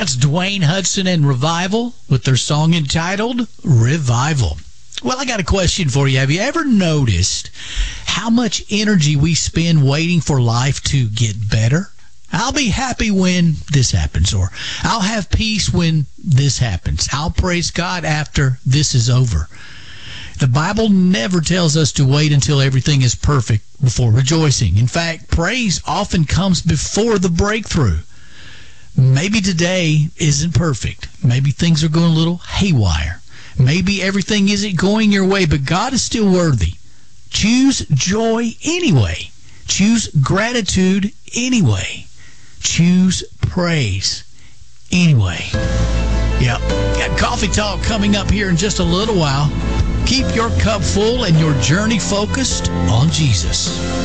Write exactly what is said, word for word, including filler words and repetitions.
That's Dwayne Hudson and Revival with their song entitled Revival. Well, I got a question for you. Have you ever noticed how much energy we spend waiting for life to get better? I'll be happy when this happens, or I'll have peace when this happens. I'll praise God after this is over. The Bible never tells us to wait until everything is perfect before rejoicing. In fact, praise often comes before the breakthrough. Maybe today isn't perfect. Maybe things are going a little haywire. Maybe everything isn't going your way, but God is still worthy. Choose joy anyway. Choose gratitude anyway. Choose praise anyway. Yep. Got Coffee Talk coming up here in just a little while. Keep your cup full and your journey focused on Jesus.